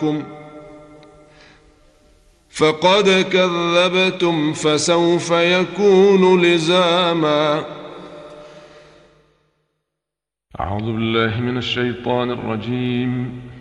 معكم فقد كذبتم فسوف يكون لزاما. أعوذ بالله من الشيطان الرجيم.